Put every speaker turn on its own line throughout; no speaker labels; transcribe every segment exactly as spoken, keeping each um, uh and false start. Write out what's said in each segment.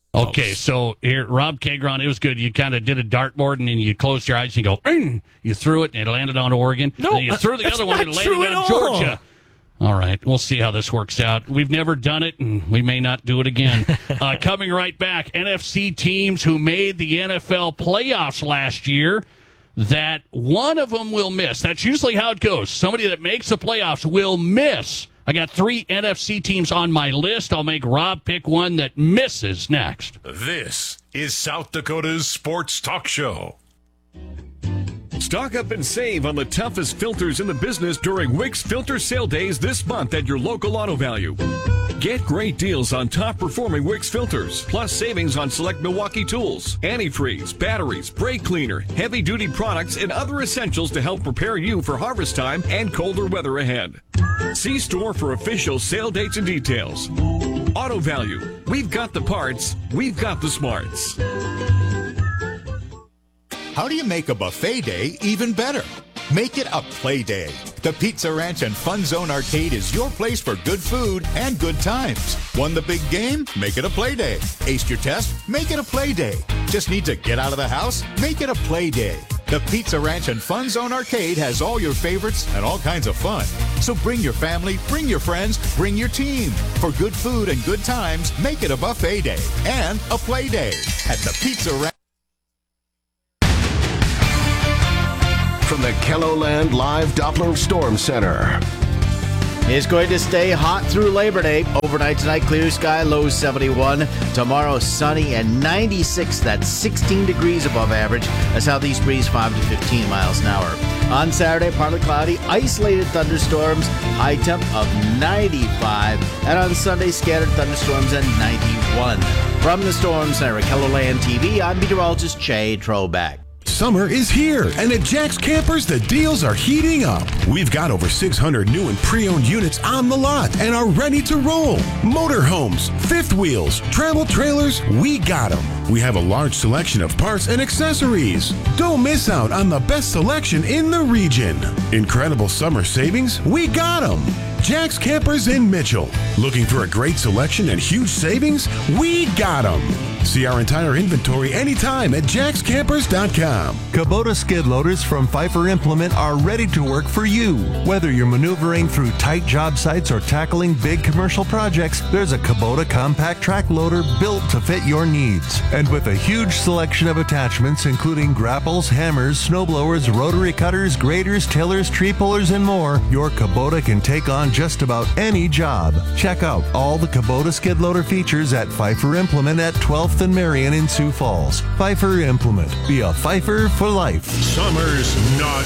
Okay, so here, Rob Kagron, it was good. You kind of did a dartboard, and then you closed your eyes and you go, "Ing!" You threw it, and it landed on Oregon.
No,
and then you threw the other one, and it landed on Georgia. All right, we'll see how this works out. We've never done it, and we may not do it again. uh, coming right back, N F C teams who made the N F L playoffs last year, that one of them will miss. That's usually how it goes. Somebody that makes the playoffs will miss. I got three N F C teams on my list. I'll make Rob pick one that misses next.
This is South Dakota's Sports Talk Show.
Stock up and save on the toughest filters in the business during Wick's Filter Sale Days this month at your local Auto Value. Get great deals on top-performing Wick's filters, plus savings on select Milwaukee tools, antifreeze, batteries, brake cleaner, heavy-duty products, and other essentials to help prepare you for harvest time and colder weather ahead. See store for official sale dates and details. Auto Value. We've got the parts. We've got the smarts.
How do you make a buffet day even better? Make it a play day. The Pizza Ranch and Fun Zone Arcade is your place for good food and good times. Won the big game? Make it a play day. Aced your test? Make it a play day. Just need to get out of the house? Make it a play day. The Pizza Ranch and Fun Zone Arcade has all your favorites and all kinds of fun. So bring your family, bring your friends, bring your team. For good food and good times, make it a buffet day and a play day at the Pizza Ranch.
From the KELOLAND Live Doppler Storm Center.
It's going to stay hot through Labor Day. Overnight tonight, clear sky, low seventy-one. Tomorrow, sunny and ninety-six. That's sixteen degrees above average. A southeast breeze, five to fifteen miles an hour. On Saturday, partly cloudy, isolated thunderstorms, high temp of ninety-five. And on Sunday, scattered thunderstorms at ninety-one. From the Storm Center at KELOLAND T V, I'm meteorologist Jay Troback.
Summer is here, and at Jack's Campers, the deals are heating up. We've got over six hundred new and pre-owned units on the lot and are ready to roll. Motorhomes, fifth wheels, travel trailers, we got them. We have a large selection of parts and accessories. Don't miss out on the best selection in the region. Incredible summer savings, we got them. Jack's Campers in Mitchell. Looking for a great selection and huge savings? We got them. See our entire inventory anytime at jacks campers dot com.
Kubota skid loaders from Pfeiffer Implement are ready to work for you. Whether you're maneuvering through tight job sites or tackling big commercial projects, there's a Kubota compact track loader built to fit your needs. And with a huge selection of attachments, including grapples, hammers, snowblowers, rotary cutters, graders, tillers, tree pullers, and more, your Kubota can take on just about any job. Check out all the Kubota skid loader features at Pfeiffer Implement at twelfth and Marion in Sioux Falls. Pfeiffer Implement. Be a Pfeiffer for life.
Summer's not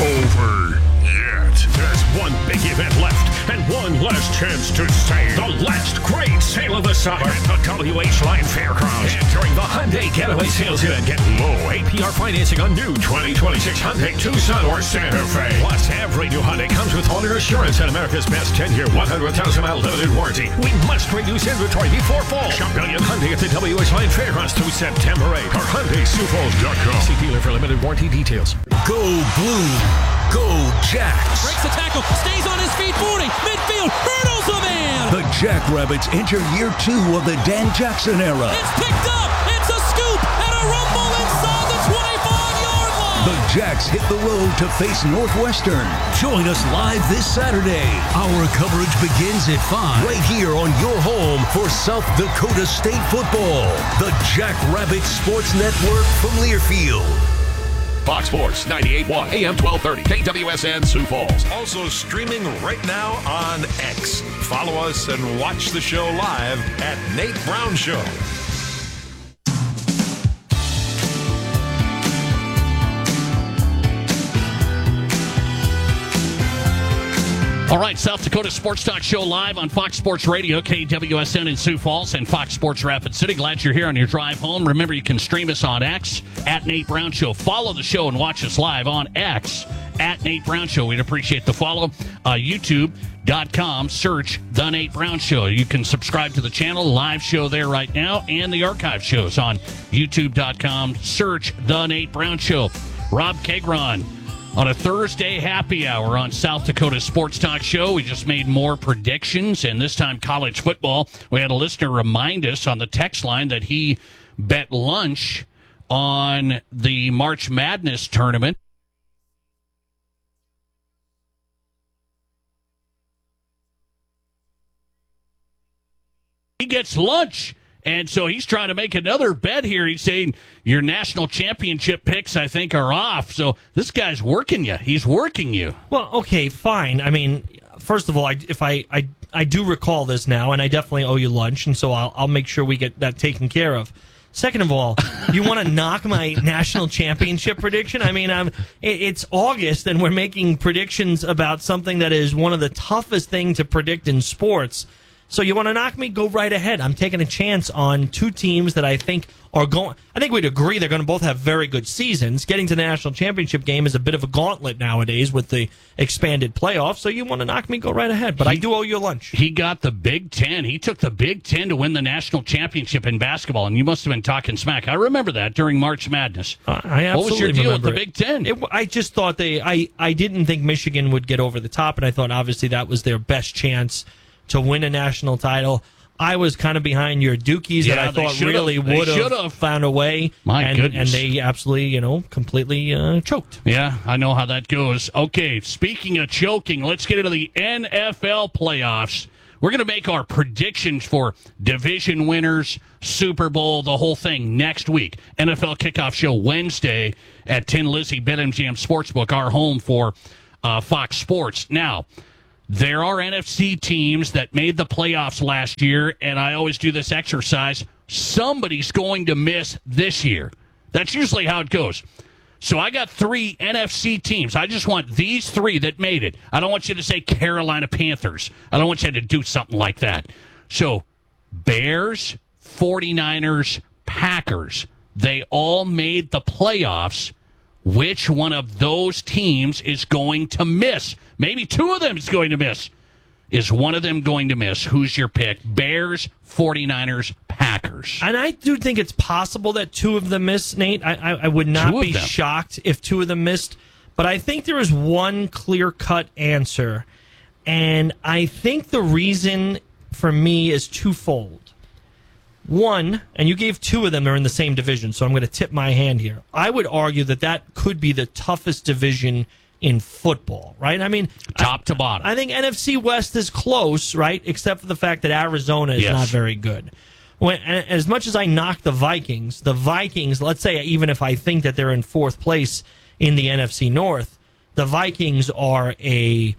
over yet. There's one big event left and one last chance to save. The last great sale of the summer at the W H Line Fairgrounds. And during the Hyundai Getaway Sales Event, get low A P R financing on new twenty twenty-six Hyundai Tucson or Santa Fe. Plus, every new Hyundai comes with owner assurance and America's best ten-year, one hundred thousand mile limited warranty. We must reduce inventory before fall. Shop Billion Hyundai at the W H Line Fairgrounds through September eighth or Hyundai Sioux Falls dot com. See dealer for limited warranty details.
Go Blue. Go Jacks.
Breaks the tackle. Stays on his feet. forty. Midfield. Hurdles the man.
The Jackrabbits enter year two of the Dan Jackson era.
It's picked up. It's a scoop and a rumble inside the twenty-five-yard line.
The Jacks hit the road to face Northwestern. Join us live this Saturday. Our coverage begins at five. Right here on your home for South Dakota State football. The Jackrabbit Sports Network from Learfield.
Fox Sports ninety-eight point one A M twelve thirty K W S N Sioux Falls.
Also streaming right now on X. Follow us and watch the show live at Nate Brown Show.
All right, South Dakota Sports Talk Show live on Fox Sports Radio, K W S N in Sioux Falls and Fox Sports Rapid City. Glad you're here on your drive home. Remember, you can stream us on X, at Nate Brown Show. Follow the show and watch us live on X, at Nate Brown Show. We'd appreciate the follow. Uh, YouTube dot com, search The Nate Brown Show. You can subscribe to the channel, live show there right now, and the archive shows on YouTube dot com, search The Nate Brown Show. Rob Kagron On a Thursday happy hour on South Dakota Sports Talk Show, we just made more predictions, and this time college football. We had a listener remind us on the text line that he bet lunch on the March Madness tournament. He gets lunch. And so he's trying to make another bet here. He's saying your national championship picks, I think, are off. So this guy's working you. He's working you.
Well, okay, fine. I mean, first of all, I, if I, I I do recall this now, and I definitely owe you lunch, and so I'll I'll make sure we get that taken care of. Second of all, you want to knock my national championship prediction? I mean, I'm, it, it's August, and we're making predictions about something that is one of the toughest things to predict in sports. So you want to knock me? Go right ahead. I'm taking a chance on two teams that I think are going. I think we'd agree they're going to both have very good seasons. Getting to the national championship game is a bit of a gauntlet nowadays with the expanded playoffs. So you want to knock me? Go right ahead. But he, I do owe you lunch.
He got the Big Ten. He took the Big Ten to win the national championship in basketball, and you must have been talking smack. I remember that during March Madness.
Uh, I absolutely
What was your deal with the
it.
Big Ten?
It, I just thought they. I I didn't think Michigan would get over the top, and I thought obviously that was their best chance to win a national title. I was kind of behind your Dukies
Yeah,
that I
they
thought
should've.
really
They
would have
should've.
found a way.
My
and,
goodness.
And they absolutely, you know, completely uh, choked.
Yeah, I know how that goes. Okay, speaking of choking, let's get into the N F L playoffs. We're going to make our predictions for division winners, Super Bowl, the whole thing next week. N F L Kickoff Show Wednesday at Tin Lizzie BetMGM Sportsbook, our home for uh, Fox Sports. Now, there are N F C teams that made the playoffs last year, and I always do this exercise. Somebody's going to miss this year. That's usually how it goes. So I got three N F C teams. I just want these three that made it. I don't want you to say Carolina Panthers. I don't want you to do something like that. So Bears, 49ers, Packers, they all made the playoffs. Which one of those teams is going to miss? Maybe two of them is going to miss. Is one of them going to miss? Who's your pick? Bears, 49ers, Packers.
And I do think it's possible that two of them miss, Nate. I, I, I would not
Two of
be
them.
shocked if two of them missed. But I think there is one clear-cut answer. And I think the reason for me is twofold. One, and you gave two of them, they're in the same division, so I'm going to tip my hand here. I would argue that that could be the toughest division in football, right? I mean,
top
I,
to bottom.
I think N F C West is close, right? Except for the fact that Arizona is
Yes.
not very good. When, and as much as I knock the Vikings, the Vikings, let's say even if I think that they're in fourth place in the N F C North, the Vikings are a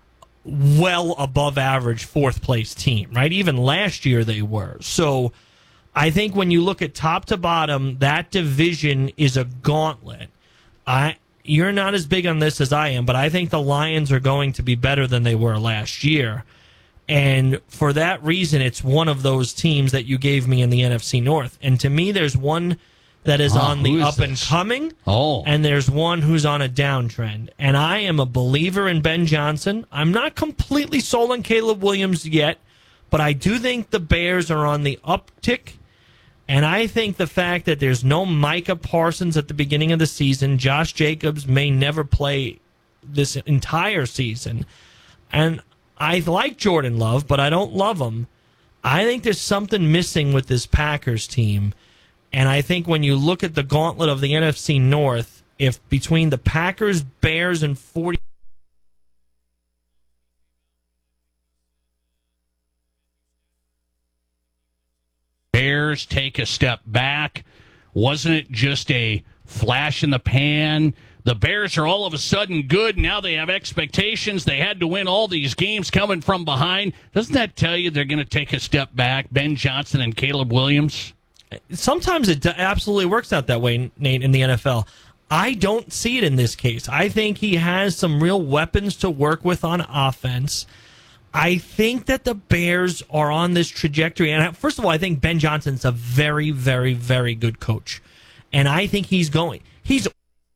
well above average fourth place team, right? Even last year they were. So I think when you look at top to bottom, that division is a gauntlet. I You're not as big on this as I am, but I think the Lions are going to be better than they were last year. And for that reason, it's one of those teams that you gave me in the N F C North. And to me, there's one that is
Oh,
on the
who is
up and
this?
coming,
Oh.
and there's one who's on a downtrend. And I am a believer in Ben Johnson. I'm not completely sold on Caleb Williams yet, but I do think the Bears are on the uptick. And I think the fact that there's no Micah Parsons at the beginning of the season, Josh Jacobs may never play this entire season. And I like Jordan Love, but I don't love him. I think there's something missing with this Packers team. And I think when you look at the gauntlet of the N F C North, if between the Packers, Bears, and forty
Bears take a step back. Wasn't it just a flash in the pan? The Bears are all of a sudden good. Now they have expectations. They had to win all these games coming from behind. Doesn't that tell you they're going to take a step back? Ben Johnson and Caleb Williams?
Sometimes it absolutely works out that way, Nate, in the N F L. I don't see it in this case. I think he has some real weapons to work with on offense. I think that the Bears are on this trajectory. And first of all, I think Ben Johnson's a very, very, very good coach. And I think he's going. He's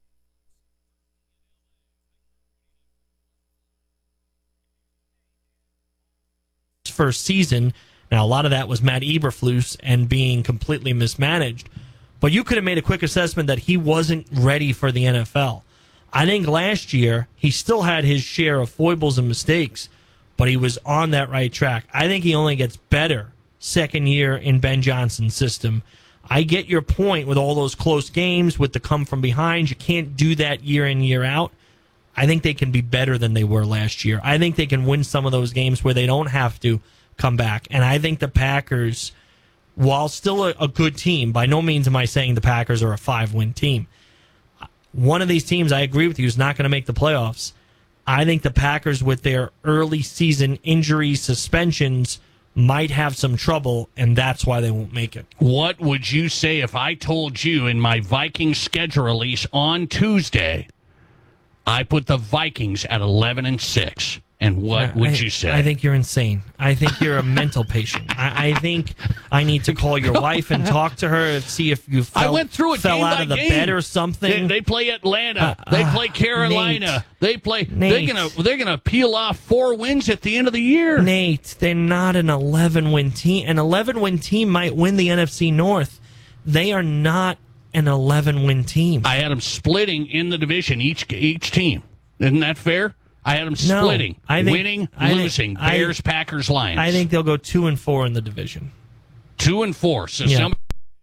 first season. Now, a lot of that was Matt Eberflus and being completely mismanaged. But you could have made a quick assessment that he wasn't ready for the N F L. I think last year he still had his share of foibles and mistakes, but he was on that right track. I think he only gets better second year in Ben Johnson's system. I get your point with all those close games, with the come from behind. You can't do that year in, year out. I think they can be better than they were last year. I think they can win some of those games where they don't have to come back. And I think the Packers, while still a, a good team, by no means am I saying the Packers are a five-win team. One of these teams, I agree with you, is not going to make the playoffs. I think the Packers, with their early season injuries, suspensions, might have some trouble, and that's why they won't make it.
What would you say if I told you in my Vikings schedule release on Tuesday, I put the Vikings at eleven and six? And what would
I,
you say?
I think you're insane. I think you're a mental patient. I, I think I need to call your wife and talk to her and see if you fell,
I went through it
fell
game
out
by
of the
game.
bed or something.
They, they play Atlanta.
Uh,
they
uh,
play Carolina.
Nate,
they play.
Nate,
they're gonna. They're gonna peel off four wins at the end of the year.
Nate, they're not an eleven-win team. An eleven-win team might win the N F C North. They are not an eleven-win team.
I had them splitting in the division. Each each team. Isn't that fair? I had them splitting,
no, I think,
winning,
I
losing.
Think,
Bears,
I,
Packers, Lions.
I think they'll go two and four in the division.
Two and four. So
yeah.
some.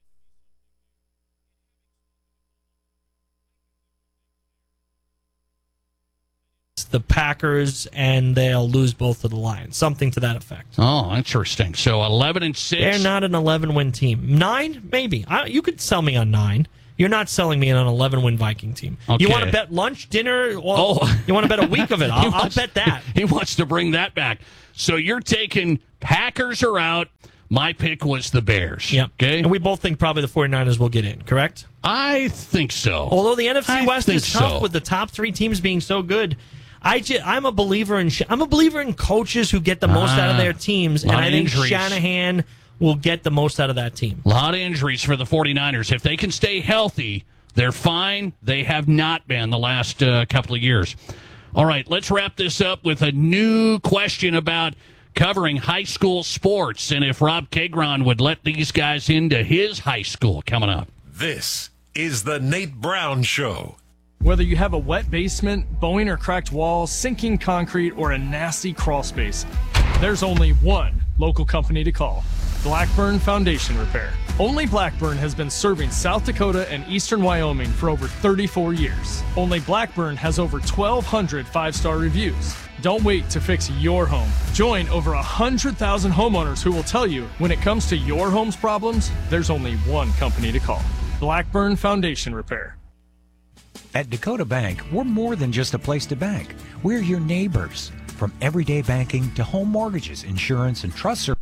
The Packers, and they'll lose both of the Lions. Something to that effect.
Oh, interesting. So eleven and six.
They're not an eleven-win team. Nine, maybe. I, you could sell me on nine. You're not selling me on an eleven-win Viking team.
Okay.
You want to bet lunch, dinner? Well, oh. You want to bet a week of it? I'll,
wants,
I'll bet that.
He wants to bring that back. So you're taking Packers are out. My pick was the Bears.
Yep.
Okay.
And we both think probably the 49ers will get in, correct?
I think so.
Although the N F C
I
West is tough
so.
with the top three teams being so good. I just, I'm a believer in I'm a believer in coaches who get the most
ah,
out of their teams, and I think
injuries.
Shanahan will get the most out of that team.
A lot of injuries for the 49ers. If they can stay healthy, they're fine. They have not been the last uh, couple of years. All right, let's wrap this up with a new question about covering high school sports and if Rob Kagron would let these guys into his high school coming up.
This is the Nate Brown Show.
Whether you have a wet basement, bowing or cracked walls, sinking concrete, or a nasty crawl space, there's only one local company to call. Blackburn Foundation Repair. Only Blackburn has been serving South Dakota and eastern Wyoming for over thirty-four years. Only Blackburn has over twelve hundred five-star reviews. Don't wait to fix your home. Join over one hundred thousand homeowners who will tell you when it comes to your home's problems, there's only one company to call. Blackburn Foundation Repair.
At Dakota Bank, we're more than just a place to bank. We're your neighbors. From everyday banking to home mortgages, insurance, and trust services.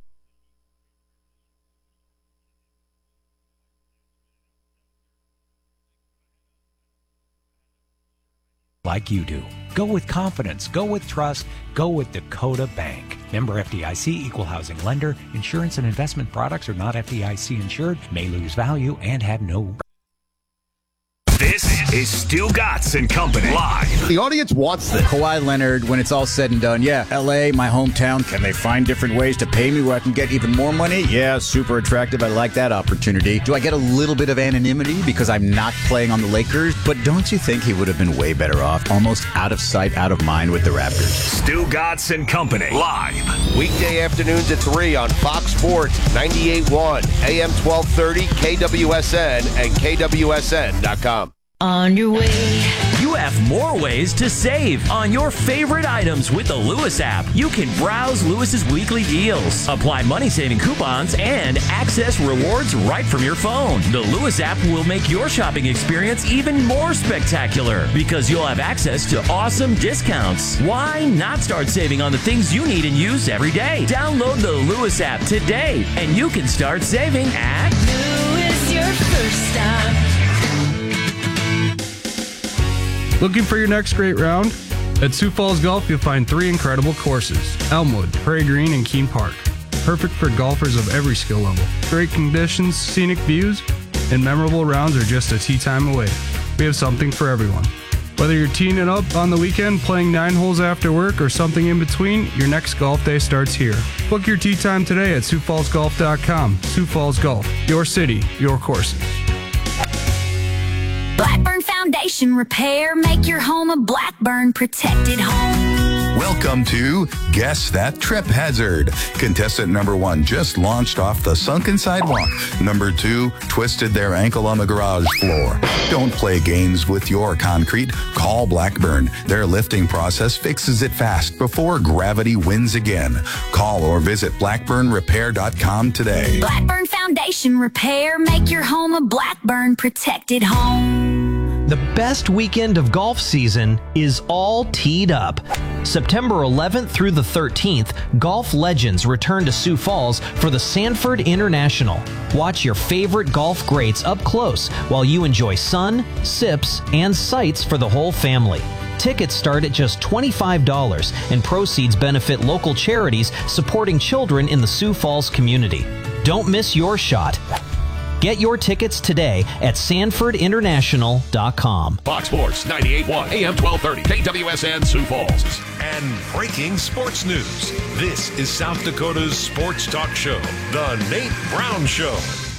Like you do. Go with confidence. Go with trust. Go with Dakota Bank. Member F D I C, equal housing lender. Insurance and investment products are not F D I C insured, may lose value, and have no...
This is Stu Gatz and Company live.
The audience wants this. Kawhi Leonard, when it's all said and done, yeah, L A, my hometown, can they find different ways to pay me where I can get even more money? Yeah, super attractive. I like that opportunity. Do I get a little bit of anonymity because I'm not playing on the Lakers? But don't you think he would have been way better off, almost out of sight, out of mind with the Raptors?
Stu Gatz and Company live.
Weekday afternoons at three on Fox Sports, ninety-eight point one, A M twelve thirty, K W S N, and K W S N dot com.
On your way. You have more ways to save on your favorite items with the Lewis app. You can browse Lewis's weekly deals, apply money-saving coupons, and access rewards right from your phone. The Lewis app will make your shopping experience even more spectacular because you'll have access to awesome discounts. Why not start saving on the things you need and use every day? Download the Lewis app today, and you can start saving at Lewis, your first stop.
Looking for your next great round? At Sioux Falls Golf, you'll find three incredible courses: Elmwood, Prairie Green, and Keene Park. Perfect for golfers of every skill level. Great conditions, scenic views, and memorable rounds are just a tee time away. We have something for everyone. Whether you're teeing it up on the weekend, playing nine holes after work, or something in between, your next golf day starts here. Book your tee time today at Sioux Falls Golf dot com. Sioux Falls Golf, your city, your courses.
Blackburn Foundation. Foundation Repair. Make your home a Blackburn protected home.
Welcome to Guess That Trip Hazard. Contestant number one just launched off the sunken sidewalk. Number two twisted their ankle on the garage floor. Don't play games with your concrete. Call Blackburn. Their lifting process fixes it fast before gravity wins again. Call or visit blackburn repair dot com today.
Blackburn Foundation Repair. Make your home a Blackburn protected home.
The best weekend of golf season is all teed up. September eleventh through the thirteenth, golf legends return to Sioux Falls for the Sanford International. Watch your favorite golf greats up close while you enjoy sun, sips, and sights for the whole family. Tickets start at just twenty-five dollars, and proceeds benefit local charities supporting children in the Sioux Falls community. Don't miss your shot. Get your tickets today at sanford international dot com.
Fox Sports ninety-eight point one A M twelve thirty K W S N Sioux Falls.
And breaking sports news. This is South Dakota's sports talk show, The Nate Brown Show.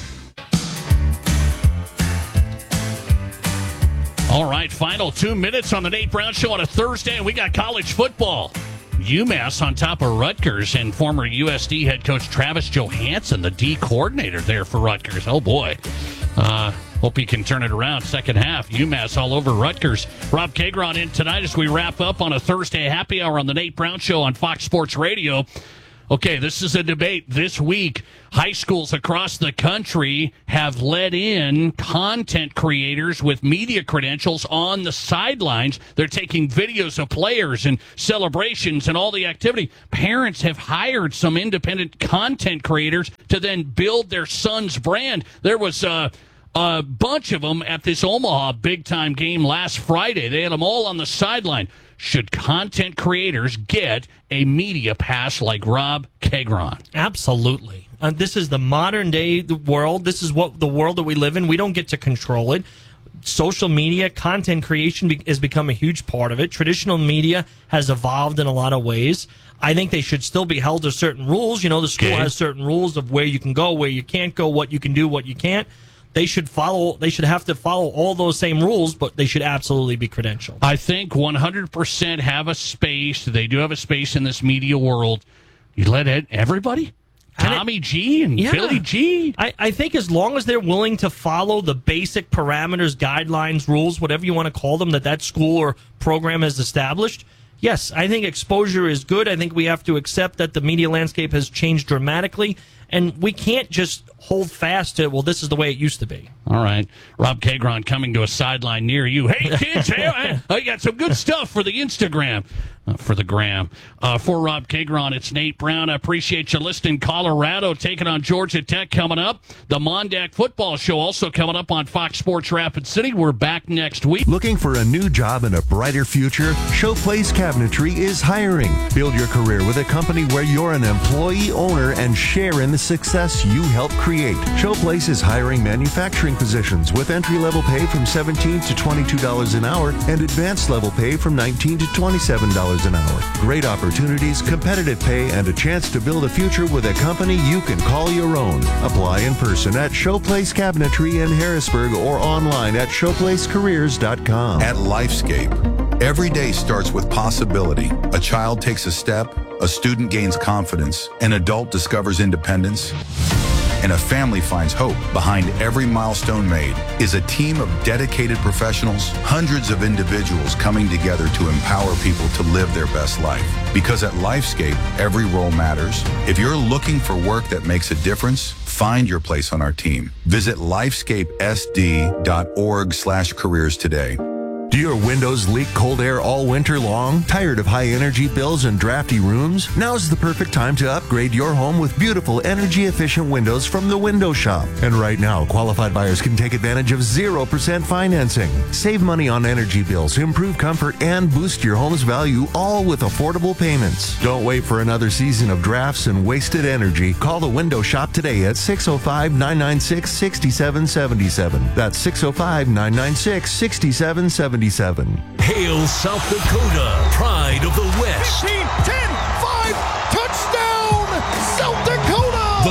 All right, final two minutes on the Nate Brown Show on a Thursday, and we got college football. UMass on top of Rutgers, and former U S D head coach Travis Johansson, the D coordinator there for Rutgers. Oh, boy. Uh, hope he can turn it around second half. UMass all over Rutgers. Rob Kagron in tonight as we wrap up on a Thursday happy hour on the Nate Brown Show on Fox Sports Radio. Okay, this is a debate this week. High schools across the country have let in content creators with media credentials on the sidelines. They're taking videos of players and celebrations and all the activity. Parents have hired some independent content creators to then build their son's brand. There was uh, a bunch of them at this Omaha big-time game last Friday. They had them all on the sideline. Should content creators get a media pass like Rob Kagron?
Absolutely. Uh, this is the modern day world. This is what the world that we live in. We don't get to control it. Social media, content creation be- has become a huge part of it. Traditional media has evolved in a lot of ways. I think they should still be held to certain rules. You know, the school
Okay.
has certain rules of where you can go, where you can't go, what you can do, what you can't. They should follow. They should have to follow all those same rules, but they should absolutely be credentialed.
I think one hundred percent have a space. They do have a space in this media world. You let it, everybody? Tommy G and
Yeah.
Billy G?
I, I think as long as they're willing to follow the basic parameters, guidelines, rules, whatever you want to call them, that that school or program has established, yes, I think exposure is good. I think we have to accept that the media landscape has changed dramatically, and we can't just hold fast to, well, this is the way it used to be.
All right. Rob Kagron coming to a sideline near you. Hey, kids, hey, I, I got some good stuff for the Instagram. Uh, for the gram. Uh, for Rob Kagron, it's Nate Brown. I appreciate you listening. Colorado taking on Georgia Tech coming up. The Mondac Football Show also coming up on Fox Sports Rapid City. We're back next week.
Looking for a new job and a brighter future? Showplace Cabinetry is hiring. Build your career with a company where you're an employee owner and share in the success you help create. Showplace is hiring manufacturing positions with entry-level pay from seventeen to twenty-two dollars an hour and advanced level pay from nineteen to twenty-seven dollars an hour. Great opportunities, competitive pay, and a chance to build a future with a company you can call your own. Apply in person at Showplace Cabinetry in Harrisburg or online at showplace careers dot com.
At Lifescape, every day starts with possibility. A child takes a step, a student gains confidence, an adult discovers independence, and a family finds hope. Behind every milestone made is a team of dedicated professionals, hundreds of individuals coming together to empower people to live their best life. Because at Lifescape, every role matters. If you're looking for work that makes a difference, find your place on our team. Visit lifescape s d dot org slash careers today.
Do your windows leak cold air all winter long? Tired of high energy bills and drafty rooms? Now's the perfect time to upgrade your home with beautiful energy efficient windows from the Window Shop. And right now, qualified buyers can take advantage of zero percent financing. Save money on energy bills, improve comfort, and boost your home's value, all with affordable payments. Don't wait for another season of drafts and wasted energy. Call the Window Shop today at six oh five, nine nine six, six seven seven seven. That's six oh five, nine nine six, six seven seven seven.
Hail South Dakota, pride of the West.
fifteen, ten, five, touchdown, South Dakota!
The Yo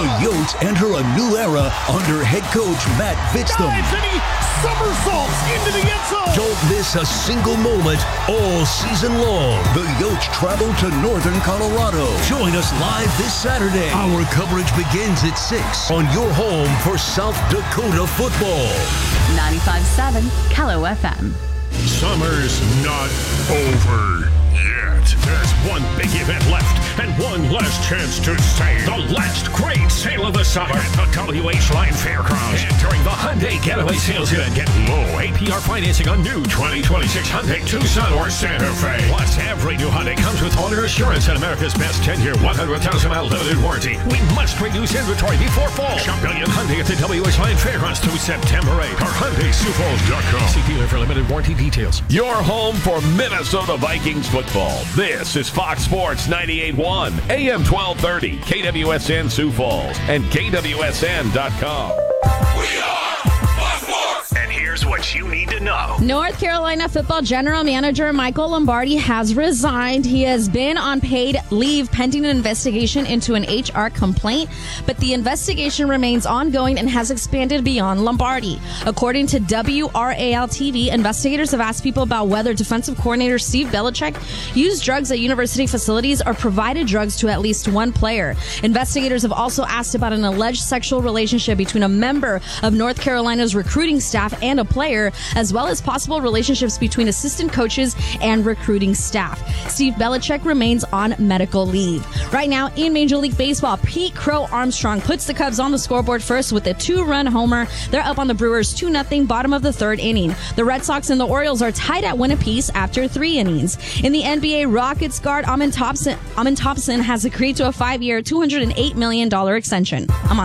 Goats enter a new era under head coach Matt Vitztham.
Somersaults into the end zone.
Don't miss a single moment all season long. The Yotes travel to northern Colorado. Join us live this Saturday. Our coverage begins at six on your home for South Dakota football.
ninety-five point seven Kello F M.
Summer's not over yet. There's one big event left and one last chance to save. The last great sale of the summer at the W H Line Fairgrounds. And during the Hyundai Getaway Sales Event, get low A P R financing on new twenty twenty-six Hyundai Tucson or Santa Fe. Plus, every new Hyundai comes with owner assurance and America's best ten-year, one hundred thousand mile limited warranty. We must reduce inventory before fall. Shop Billion Hyundai at the W H Line Fairgrounds through September eighth or Hyundai Sioux Falls dot com. See dealer for limited warranty details.
Your home for Minnesota Vikings football. This is Fox Sports ninety-eight point one, A M twelve thirty, K W S N Sioux Falls, and K W S N dot com.
We are Fox Sports. And here's what you need to know.
North Carolina football general manager Michael Lombardi has resigned. He has been on paid leave pending an investigation into an H R complaint, but the investigation remains ongoing and has expanded beyond Lombardi. According to W R A L T V, investigators have asked people about whether defensive coordinator Steve Belichick used drugs at university facilities or provided drugs to at least one player. Investigators have also asked about an alleged sexual relationship between a member of North Carolina's recruiting staff and a player, as well as possible relationships between assistant coaches and recruiting staff. Steve Belichick remains on medical leave. Right now in Major League Baseball, Pete Crow Armstrong puts the Cubs on the scoreboard first with a two-run homer. They're up on the Brewers two nothing, bottom of the third inning. The Red Sox and the Orioles are tied at one apiece after three innings. In the N B A, Rockets guard Amin Thompson, Amin Thompson has agreed to a five-year, two hundred eight million dollars extension. I'm on